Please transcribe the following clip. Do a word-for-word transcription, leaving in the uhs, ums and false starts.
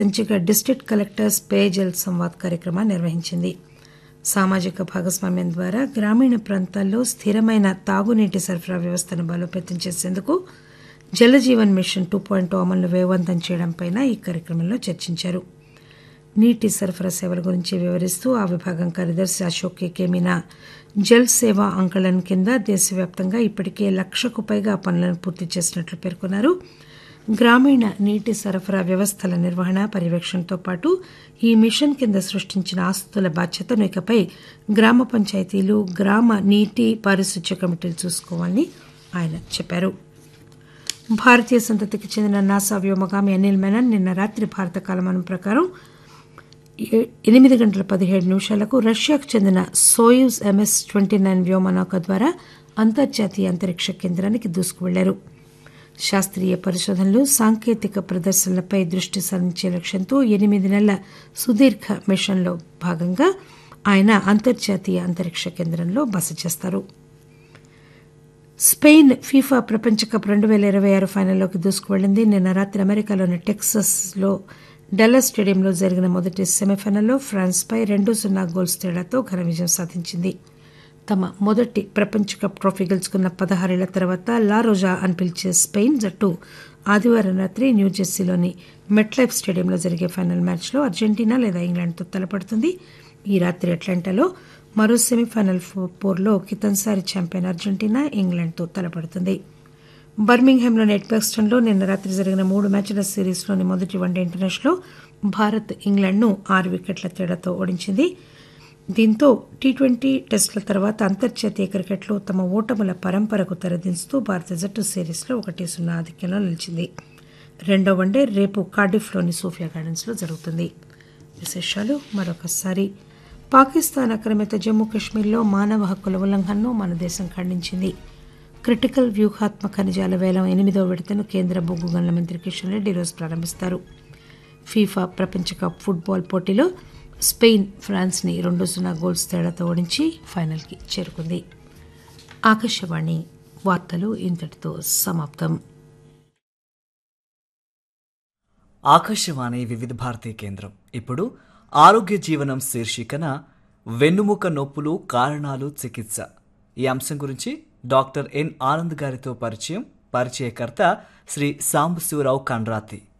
సంచిక district collectors పేయజల్ Samvad కార్యక్రమాన్ని నిర్వహించింది. సామాజిక భాగస్వామ్యం ద్వారా గ్రామీణ ప్రాంతాల్లో స్థిరమైన తాగునీటి సరఫరా వ్యవస్థను బలోపేతం చేసేందుకు జలజీవన్ మిషన్ టూ పాయింట్ అమలును వేగవంతం చేయడంపై ఈ కార్యక్రమంలో చర్చించారు. నీటి సరఫరా సేవల గురించి వివరిస్తూ ఆ విభాగం కార్యదర్శి అశోక్ కే మీనా జల్ సేవా అంకళన్ కింద దేశవ్యాప్తంగా ఇప్పటికే లక్షకు పైగా పనులను పూర్తి చేసినట్లు పేర్కొన్నారు. గ్రామీణ నీటి సరఫరా వ్యవస్థల నిర్వహణ పర్యవేక్షణతో పాటు ఈ మిషన్ కింద సృష్టించిన ఆస్తుల బాధ్యతను ఇకపై గ్రామ పంచాయతీలు గ్రామ నీటి పారిశుధ్య కమిటీలు చూసుకోవాలని ఆయన చెప్పారు. భారతీయ సంతతికి చెందిన నాసా వ్యోమగామి అనిల్ మెనన్ నిన్న రాత్రి భారత కాలమానం ప్రకారం ఎనిమిది గంటల పదిహేడు నిమిషాలకు రష్యాకు చెందిన సోయూజ్ ఎంఎస్ ట్వంటీ నైన్ వ్యోమనౌక ద్వారా అంతర్జాతీయ అంతరిక్ష కేంద్రానికి దూసుకువెళ్లారు. శాస్త్రీయ పరిశోధనలు సాంకేతిక ప్రదర్శనలపై దృష్టి సారించే లక్ష్యంతో ఎనిమిది నెలల సుదీర్ఘ మిషన్లో భాగంగా ఆయన అంతర్జాతీయ అంతరిక్ష కేంద్రంలో బస చేస్తారు. స్పెయిన్ ఫీఫా ప్రపంచ కప్ రెండు పేల ఇరవై ఆరు ఫైనల్లోకి దూసుకువెళ్లింది. నిన్న రాత్రి అమెరికాలోని టెక్సాస్లో డల్లాస్ స్టేడియంలో జరిగిన మొదటి సెమీఫైనల్లో ఫ్రాన్స్పై రెండు సున్నా గోల్స్ తేడాతో ఘన విజయం సాధించింది. తమ మొదటి ప్రపంచ కప్ ట్రోఫీ గెలుచుకున్న పదహారేళ్ల తర్వాత లా రోజా అని పిలిచే స్పెయిన్ జట్టు ఆదివారం రాత్రి న్యూజెర్సీలోని మెట్లైఫ్ స్టేడియంలో జరిగే ఫైనల్ మ్యాచ్లో అర్జెంటీనా లేదా ఇంగ్లాండ్తో తలపడుతుంది. ఈ రాత్రి అట్లాంటాలో మరో సెమీఫైనల్ పోర్లో కితన్సారి ఛాంపియన్ అర్జెంటీనా ఇంగ్లాండ్తో తలపడుతుంది. బర్మింగ్హామ్లోని ఎడ్బాక్స్టన్లో నిన్న రాత్రి జరిగిన మూడు మ్యాచ్ల సిరీస్లోని మొదటి వన్డే ఇంటర్నేషనల్లో భారత్ ఇంగ్లాండ్ను ఆరు వికెట్ల తేడాతో ఓడించింది. దీంతో టీ ట్వంటీ టెస్టుల తర్వాత అంతర్జాతీయ క్రికెట్లో తమ ఓటముల పరంపరకు తెరదించుతూ భారత జట్టు సిరీస్లో ఒకటి సున్నా ఆధిక్యంలో నిలిచింది. రెండో వన్డే రేపు కార్డిఫ్లోని సోఫియా గార్డెన్స్లో జరుగుతుంది. విశేషాలు మరొకసారి. పాకిస్తాన్ ఆక్రమిత జమ్మూ కశ్మీర్లో మానవ హక్కుల ఉల్లంఘనను మన దేశం ఖండించింది. క్రిటికల్ వ్యూహాత్మక ఖనిజాల వేలం ఎనిమిదో విడతను కేంద్ర బొగ్గు గనుల మంత్రి కిషన్ రెడ్డి ఈరోజు ప్రారంభిస్తారు. ఫీఫా ప్రపంచ కప్ ఫుట్బాల్ పోటీలో స్పెయిన్ ఫ్రాన్స్ని రెండు సున్నా గోల్స్ తేడాతో ఓడించి ఫైనల్కి చేరుకుంది. ఆకాశవాణి వార్తలు ఇంతటితో సమాప్తం. ఆకాశవాణి వివిధ భారతీ కేంద్రం ఇప్పుడు ఆరోగ్య జీవనం శీర్షికన వెన్నుముక నొప్పులు కారణాలు చికిత్స ఈ అంశం గురించి డాక్టర్ ఎన్ ఆనంద్ గారితో పరిచయం. పరిచయకర్త శ్రీ సాంబశివరావు కండ్రాతి.